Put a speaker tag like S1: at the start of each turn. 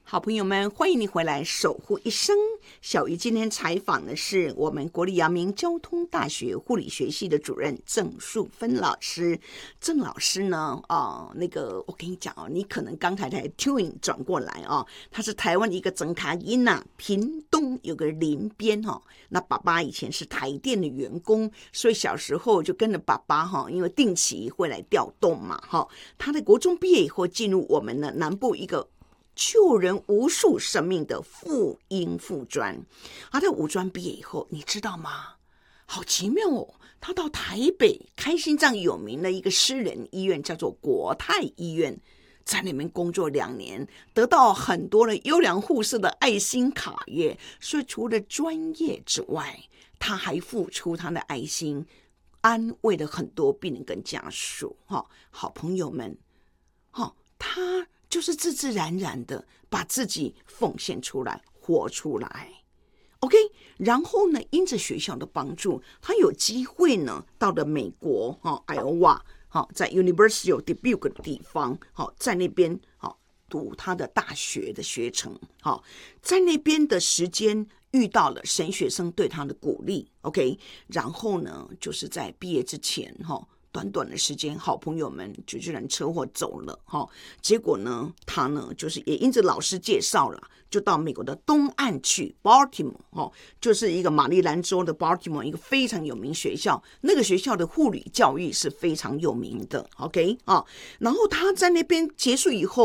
S1: 好朋友们，欢迎你回来守护一生。小鱼今天采访的是我们国立阳明交通大学护理学系的主任郑树芬老师。郑老师呢，我跟你讲哦，你可能刚才 tune 转过来哦，他是台湾一个整卡音呐，屏东有个林边哈。那爸爸以前是台电的员工，所以小时候就跟着爸爸哈，因为定期会来调动嘛哈。他的国中毕业以后，进入我们的南部一个救人无数生命的妇婴妇专，他在五专毕业以后，你知道吗？好奇妙哦！他到台北开心脏有名的一个私人医院，叫做国泰医院，在那边工作2年，得到很多的优良护士的爱心卡约。所以除了专业之外，他还付出他的爱心，安慰了很多病人跟家属。好朋友们，他就是自自然然的把自己奉献出来，活出来。OK， 然后呢，因着学校的帮助，他有机会呢，到了美国Iowa，在 University of Dubuque 的地方，在那边读他的大学的学程，在那边的时间遇到了神学生对他的鼓励。OK， 然后呢，就是在毕业之前短短的时间，好朋友们就居然车祸走了结果呢，他呢就是也因着老师介绍了，就到美国的东岸去 Baltimore 就是一个马里兰州的 Baltimore 一个非常有名学校，那个学校的护理教育是非常有名的。OK 然后他在那边结束以后。